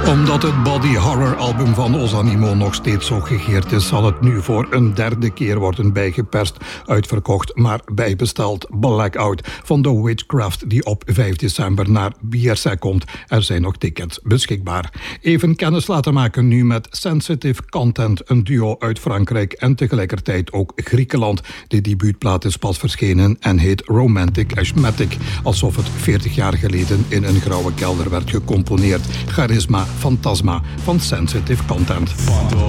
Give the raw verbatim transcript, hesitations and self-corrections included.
Omdat het body horror album van Ozanimo nog steeds zo gegeerd is, zal het nu voor een derde keer worden bijgeperst, uitverkocht, maar bijbesteld. Blackout van The Witchcraft, die op vijf december naar Biersa komt. Er zijn nog tickets beschikbaar. Even kennis laten maken nu met Sensitive Content, een duo uit Frankrijk en tegelijkertijd ook Griekenland. De debuutplaat is pas verschenen en heet Romantic Asthmatic, alsof het veertig jaar geleden in een grauwe kelder werd gecomponeerd. Charisma, fantasma van Sensitive Content.